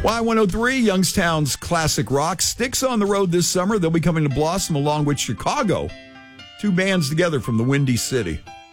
Y103, Youngstown's classic rock, sticks on the road this summer. They'll be coming to Blossom along with Chicago. Two bands together from the Windy City.